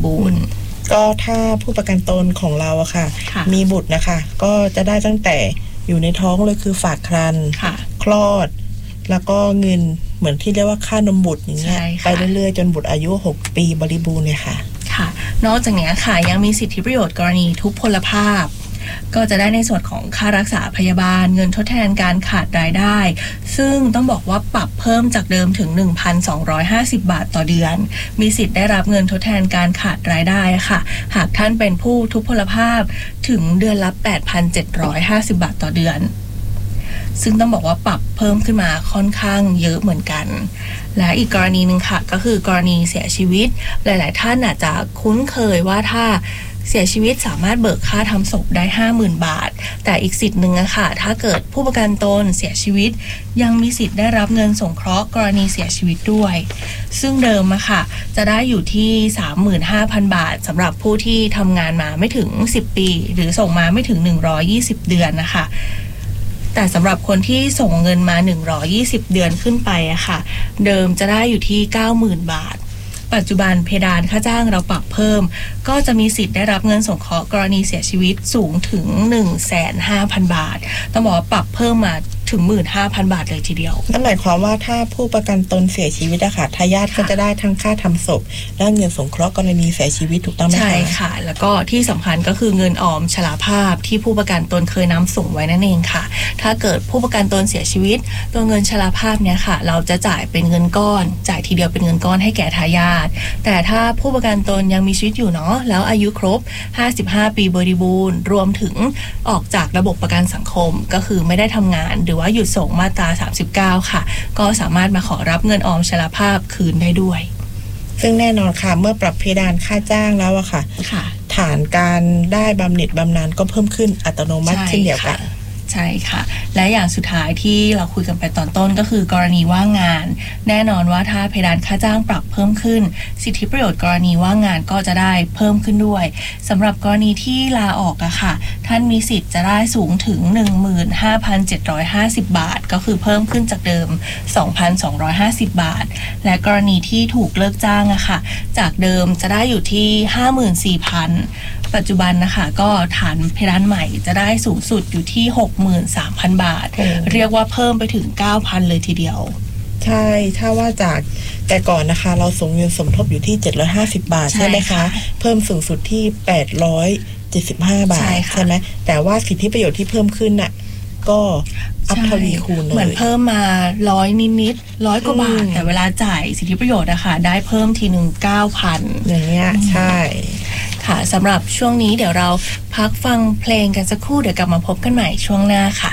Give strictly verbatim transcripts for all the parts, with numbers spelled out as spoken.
บูรณ์ก็ถ้าผู้ประกันตนของเราอะค่ะมีบุตรนะคะก็จะได้ตั้งแต่อยู่ในท้องเลยคือฝากครรภ์คลอดแล้วก็เงินเหมือนที่เรียกว่าค่านมบุตรอย่างเงี้ยไปเรื่อยๆจนบุตรอายุหกปีบริบูรณ์เลยค่ะค่ะนอกจากนี้ค่ะยังมีสิทธิประโยชน์กรณีทุพพลภาพก็จะได้ในส่วนของค่ารักษาพยาบาลเงินทดแทนการขาดรายได้ซึ่งต้องบอกว่าปรับเพิ่มจากเดิมถึง หนึ่งพันสองร้อยห้าสิบ บาทต่อเดือนมีสิทธิ์ได้รับเงินทดแทนการขาดรายได้ค่ะหากท่านเป็นผู้ทุพพลภาพถึงเดือนละ แปดพันเจ็ดร้อยห้าสิบ บาทต่อเดือนซึ่งต้องบอกว่าปรับเพิ่มขึ้นมาค่อนข้างเยอะเหมือนกันและอีกกรณีหนึ่งค่ะก็คือกรณีเสียชีวิตหลายๆท่านอาจจะคุ้นเคยว่าถ้าเสียชีวิตสามารถเบิกค่าทำศพได้ ห้าหมื่น บาทแต่อีกสิทธิ์หนึ่งอะค่ะถ้าเกิดผู้ประกันตนเสียชีวิตยังมีสิทธิ์ได้รับเงินสงเคราะห์กรณีเสียชีวิตด้วยซึ่งเดิมอะค่ะจะได้อยู่ที่ สามหมื่นห้าพัน บาทสำหรับผู้ที่ทำงานมาไม่ถึงสิบปีหรือส่งมาไม่ถึงหนึ่งร้อยยี่สิบเดือนนะคะแต่สำหรับคนที่ส่งเงินมาหนึ่งร้อยยี่สิบเดือนขึ้นไปอะค่ะเดิมจะได้อยู่ที่ เก้าหมื่น บาทปัจจุบันเพดานค่าจ้างเราปรับเพิ่มก็จะมีสิทธิ์ได้รับเงินสงเคราะห์กรณีเสียชีวิตสูงถึง หนึ่งแสนห้าพัน บาทต้องบอกว่าปรับเพิ่มมาถึง หนึ่งหมื่นห้าพัน บาทเลยทีเดียวนั่นหมายความว่าถ้าผู้ประกันตนเสียชีวิตอะค่ะทายาทก็จะได้ทั้งค่าทำศพและเงินสงเคราะห์กรณีเสียชีวิตถูกต้องไหมคะใช่ค่ะแล้วก็ที่สำคัญก็คือเงินออมชราภาพที่ผู้ประกันตนเคยนำส่งไว้นั่นเองค่ะถ้าเกิดผู้ประกันตนเสียชีวิตตัวเงินชราภาพเนี่ยค่ะเราจะจ่ายเป็นเงินก้อนจ่ายทีเดียวเป็นเงินก้อนให้แก่ทายาทแต่ถ้าผู้ประกันตนยังมีชีวิตอยู่เนาะแล้วอายุครบห้าสิบห้าปีบริบูรณ์รวมถึงออกจากระบบประกันสังคมก็คือไม่ได้ทำงานหรือว่าหยุดส่งมาตราสามสิบเก้าค่ะก็สามารถมาขอรับเงินออมชราภาพคืนได้ด้วยซึ่งแน่นอนค่ะเมื่อปรับเพดานค่าจ้างแล้วอะค่ะฐานการได้บำเหน็จบำนาญก็เพิ่มขึ้นอัตโนมัติเช่นเดียวกันใช่ค่ะและอย่างสุดท้ายที่เราคุยกันไปตอนต้นก็คือกรณีว่างงานแน่นอนว่าถ้าเพดานค่าจ้างปรับเพิ่มขึ้นสิทธิประโยชน์กรณีว่างงานก็จะได้เพิ่มขึ้นด้วยสำหรับกรณีที่ลาออกอะค่ะท่านมีสิทธิ์จะได้สูงถึง หนึ่งหมื่นห้าพันเจ็ดร้อยห้าสิบ บาทก็คือเพิ่มขึ้นจากเดิม สองพันสองร้อยห้าสิบ บาทและกรณีที่ถูกเลิกจ้างอะค่ะจากเดิมจะได้อยู่ที่ ห้าหมื่นสี่พันปัจจุบันนะคะก็ฐานเพดานใหม่จะได้สูงสุดอยู่ที่ หกหมื่นสามพัน บาทเรียกว่าเพิ่มไปถึง เก้าพัน เลยทีเดียวใช่ถ้าว่าจากแต่ก่อนนะคะเราส่งเงินสมทบอยู่ที่เจ็ดร้อยห้าสิบบาทใช่ไหมคะเพิ่มสูงสุดที่แปดร้อยเจ็ดสิบห้าบาทใช่ไหมแต่ว่าสิทธิประโยชน์ที่เพิ่มขึ้นน่ะก็อัพทวีคูณเลยเหมือนเพิ่มมาร้อยนิดๆร้อยกว่าบาทแต่เวลาจ่ายสิทธิประโยชน์อะค่ะได้เพิ่มทีหนึ่ง เก้าพันอย่างเงี้ยใช่ค่ะสำหรับช่วงนี้เดี๋ยวเราพักฟังเพลงกันสักครู่เดี๋ยวกลับมาพบกันใหม่ช่วงหน้าค่ะ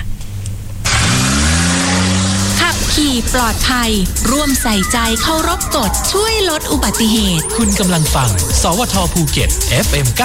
ขับขี่ปลอดภัยร่วมใส่ใจเคารพกฎช่วยลดอุบัติเหตุคุณกำลังฟังสวทภูเก็ต เอฟ เอ็ม